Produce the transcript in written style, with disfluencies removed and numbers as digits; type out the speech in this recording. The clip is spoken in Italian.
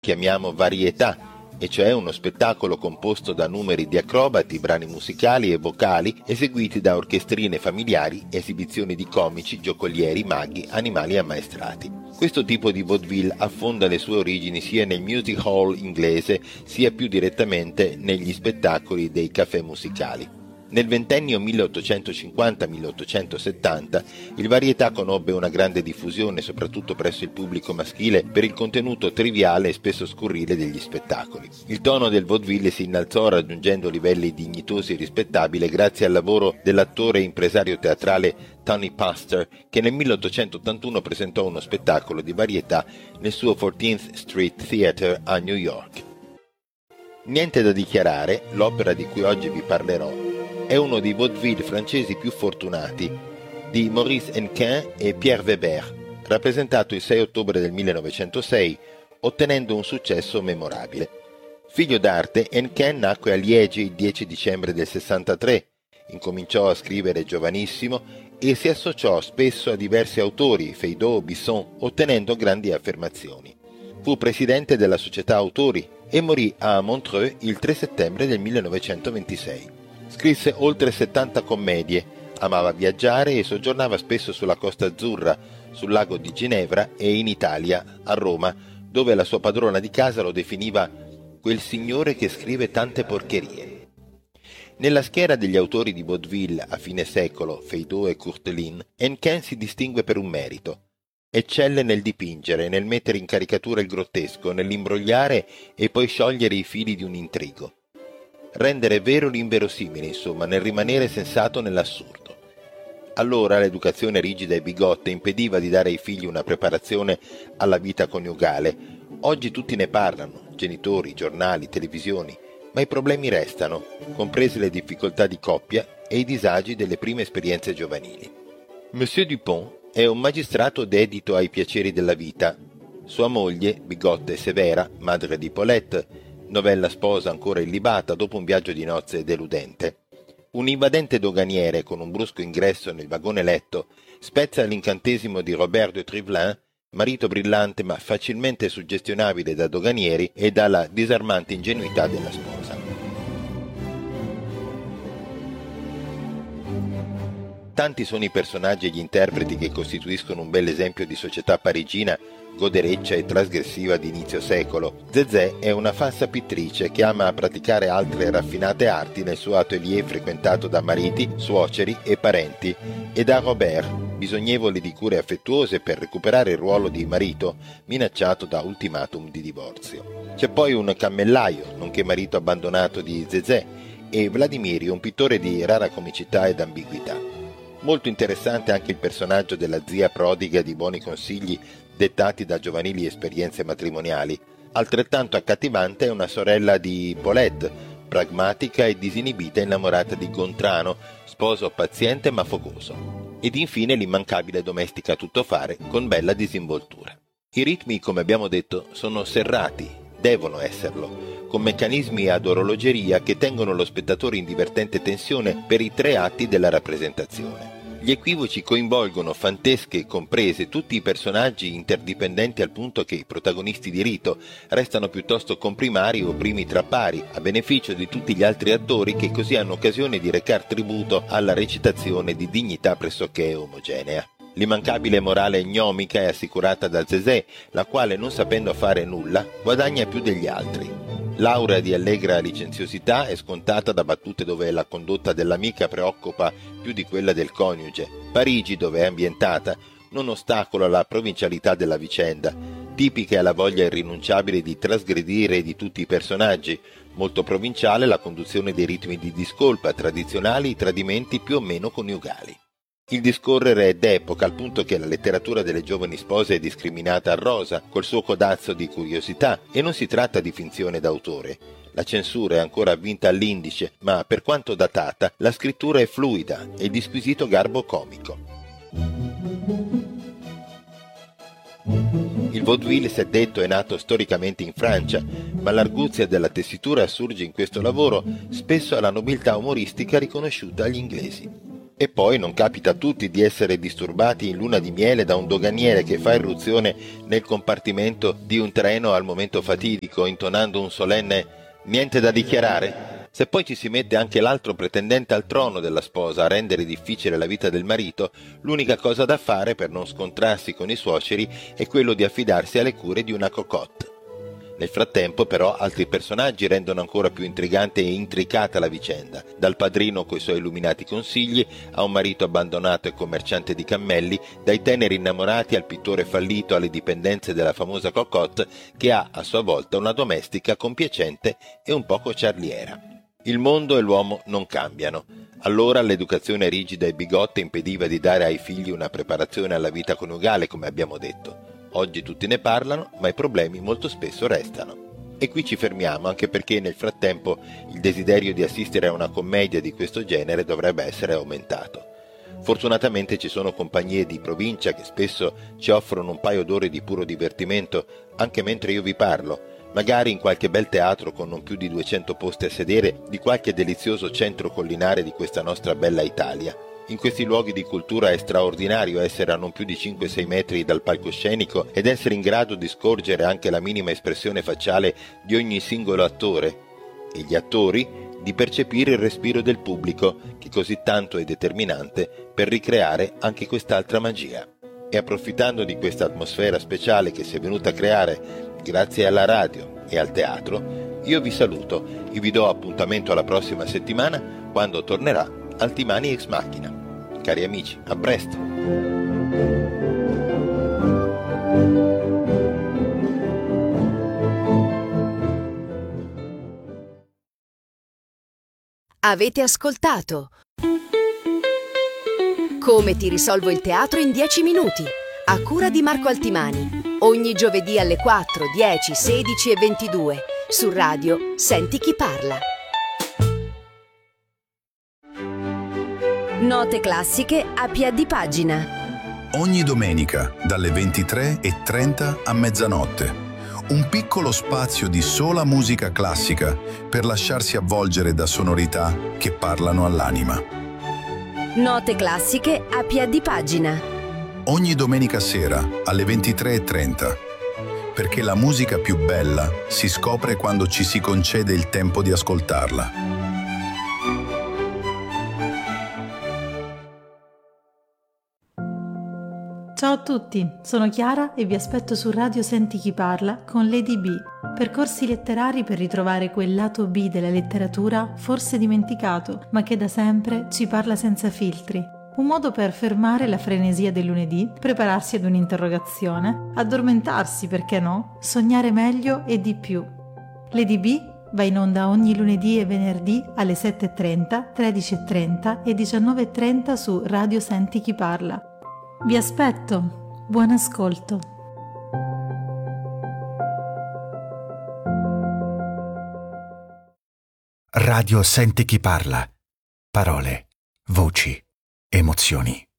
chiamiamo varietà, e cioè uno spettacolo composto da numeri di acrobati, brani musicali e vocali eseguiti da orchestrine familiari, esibizioni di comici, giocolieri, maghi, animali ammaestrati. Questo tipo di vaudeville affonda le sue origini sia nel music hall inglese sia più direttamente negli spettacoli dei caffè musicali. Nel ventennio 1850-1870 il varietà conobbe una grande diffusione soprattutto presso il pubblico maschile per il contenuto triviale e spesso scurrile degli spettacoli. Il tono del vaudeville si innalzò raggiungendo livelli dignitosi e rispettabili grazie al lavoro dell'attore e impresario teatrale Tony Pastor, che nel 1881 presentò uno spettacolo di varietà nel suo 14th Street Theatre a New York. Niente da dichiarare, l'opera di cui oggi vi parlerò è uno dei vaudeville francesi più fortunati di Maurice Hennequin e Pierre Weber, rappresentato il 6 ottobre del 1906, ottenendo un successo memorabile. Figlio d'arte, Hennequin nacque a Liegi il 10 dicembre del 63, incominciò a scrivere giovanissimo e si associò spesso a diversi autori, Feydeau, Bisson, ottenendo grandi affermazioni. Fu presidente della società autori e morì a Montreux il 3 settembre del 1926. Scrisse oltre 70 commedie, amava viaggiare e soggiornava spesso sulla Costa Azzurra, sul lago di Ginevra e in Italia, a Roma, dove la sua padrona di casa lo definiva quel signore che scrive tante porcherie. Nella schiera degli autori di vaudeville a fine secolo, Feydeau e Courteline, Hennequin si distingue per un merito. Eccelle nel dipingere, nel mettere in caricatura il grottesco, nell'imbrogliare e poi sciogliere i fili di un intrigo. Rendere vero l'inverosimile, insomma, nel rimanere sensato nell'assurdo. Allora l'educazione rigida e bigotta impediva di dare ai figli una preparazione alla vita coniugale. Oggi tutti ne parlano, genitori, giornali, televisioni, ma i problemi restano, comprese le difficoltà di coppia e i disagi delle prime esperienze giovanili. Monsieur Dupont è un magistrato dedito ai piaceri della vita. Sua moglie, bigotta e severa, madre di Paulette, novella sposa ancora illibata dopo un viaggio di nozze deludente. Un invadente doganiere con un brusco ingresso nel vagone letto spezza l'incantesimo di Robert de Trivelin, marito brillante ma facilmente suggestionabile da doganieri e dalla disarmante ingenuità della sposa. Tanti sono i personaggi e gli interpreti che costituiscono un bel esempio di società parigina godereccia e trasgressiva di inizio secolo. Zézé è una falsa pittrice che ama praticare altre raffinate arti nel suo atelier frequentato da mariti, suoceri e parenti, e da Robert, bisognevole di cure affettuose per recuperare il ruolo di marito minacciato da ultimatum di divorzio. C'è poi un cammellaio, nonché marito abbandonato di Zézé, e Vladimiri, un pittore di rara comicità ed ambiguità. Molto interessante anche il personaggio della zia prodiga di buoni consigli dettati da giovanili esperienze matrimoniali. Altrettanto accattivante è una sorella di Paulette, pragmatica e disinibita innamorata di Gontrano, sposo paziente ma fogoso. Ed infine l'immancabile domestica tuttofare con bella disinvoltura. I ritmi, come abbiamo detto, sono serrati, devono esserlo, con meccanismi ad orologeria che tengono lo spettatore in divertente tensione per i 3 atti della rappresentazione. Gli equivoci coinvolgono, fantesche comprese, tutti i personaggi interdipendenti al punto che i protagonisti di rito restano piuttosto comprimari o primi tra pari, a beneficio di tutti gli altri attori che così hanno occasione di recar tributo alla recitazione di dignità pressoché omogenea. L'immancabile morale gnomica è assicurata da Zézé, la quale, non sapendo fare nulla, guadagna più degli altri. L'aura di allegra licenziosità è scontata da battute dove la condotta dell'amica preoccupa più di quella del coniuge. Parigi, dove è ambientata, non ostacola la provincialità della vicenda. Tipica è la voglia irrinunciabile di trasgredire di tutti i personaggi. Molto provinciale la conduzione dei ritmi di discolpa, tradizionali i tradimenti più o meno coniugali. Il discorrere è d'epoca, al punto che la letteratura delle giovani spose è discriminata a rosa, col suo codazzo di curiosità, e non si tratta di finzione d'autore. La censura è ancora avvinta all'indice, ma per quanto datata, la scrittura è fluida e di squisito garbo comico. Il vaudeville, si è detto, è nato storicamente in Francia, ma l'arguzia della tessitura assurge in questo lavoro spesso alla nobiltà umoristica riconosciuta agli inglesi. E poi non capita a tutti di essere disturbati in luna di miele da un doganiere che fa irruzione nel compartimento di un treno al momento fatidico, intonando un solenne «Niente da dichiarare?» Se poi ci si mette anche l'altro pretendente al trono della sposa a rendere difficile la vita del marito, l'unica cosa da fare per non scontrarsi con i suoceri è quello di affidarsi alle cure di una cocotte. Nel frattempo, però, altri personaggi rendono ancora più intrigante e intricata la vicenda, dal padrino coi suoi illuminati consigli a un marito abbandonato e commerciante di cammelli, dai teneri innamorati al pittore fallito alle dipendenze della famosa cocotte che ha a sua volta una domestica compiacente e un poco ciarliera. Il mondo e l'uomo non cambiano. Allora l'educazione rigida e bigotta impediva di dare ai figli una preparazione alla vita coniugale, come abbiamo detto. Oggi tutti ne parlano, ma i problemi molto spesso restano. E qui ci fermiamo, anche perché nel frattempo il desiderio di assistere a una commedia di questo genere dovrebbe essere aumentato. Fortunatamente ci sono compagnie di provincia che spesso ci offrono un paio d'ore di puro divertimento, anche mentre io vi parlo, magari in qualche bel teatro con non più di 200 posti a sedere di qualche delizioso centro collinare di questa nostra bella Italia. In questi luoghi di cultura è straordinario essere a non più di 5-6 metri dal palcoscenico ed essere in grado di scorgere anche la minima espressione facciale di ogni singolo attore e gli attori di percepire il respiro del pubblico, che così tanto è determinante per ricreare anche quest'altra magia. E approfittando di questa atmosfera speciale che si è venuta a creare grazie alla radio e al teatro, io vi saluto e vi do appuntamento alla prossima settimana quando tornerà Altimani Ex Machina. Cari amici, a presto! Avete ascoltato Come ti risolvo il teatro in 10 minuti, a cura di Marco Altimani, ogni giovedì alle 4, 10, 16 e 22 su Radio Senti chi parla. Note classiche a piè di pagina. Ogni domenica dalle 23:30 a mezzanotte. Un piccolo spazio di sola musica classica per lasciarsi avvolgere da sonorità che parlano all'anima. Note classiche a piè di pagina. Ogni domenica sera alle 23:30. Perché la musica più bella si scopre quando ci si concede il tempo di ascoltarla. Ciao a tutti, sono Chiara e vi aspetto su Radio Senti chi parla con Lady B, percorsi letterari per ritrovare quel lato B della letteratura forse dimenticato, ma che da sempre ci parla senza filtri. Un modo per fermare la frenesia del lunedì, prepararsi ad un'interrogazione, addormentarsi, perché no, sognare meglio e di più. Lady B va in onda ogni lunedì e venerdì alle 7:30, 13:30 e 19:30 su Radio Senti chi parla. Vi aspetto, buon ascolto. Radio Senti chi parla. Parole, voci, emozioni.